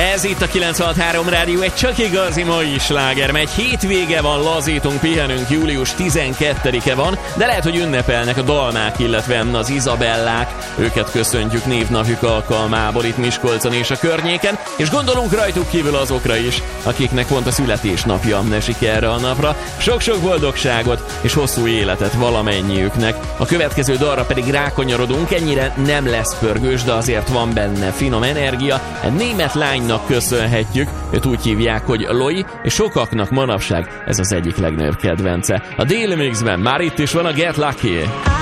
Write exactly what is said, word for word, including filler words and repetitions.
Ez itt a kilencvenhat három Rádió, egy csak igazi mai sláger, megy hétvége van, lazítunk, pihenünk, július tizenkettedike van, de lehet, hogy ünnepelnek a dalmák, illetve az Izabellák. Őket köszöntjük névnapjuk alkalmából itt Miskolcon és a környéken, és gondolunk rajtuk kívül azokra is, akiknek pont a születésnapja esik erre a napra. Sok-sok boldogságot és hosszú életet valamennyiüknek. A következő dalra pedig rákanyarodunk, ennyire nem lesz pörgős, de azért van benne finom energia. Egy német lánynak köszönhetjük, őt úgy hívják, hogy Loi, és sokaknak manapság ez az egyik legnagyobb kedvence. A Daily Mixben már itt is van a Get Lucky.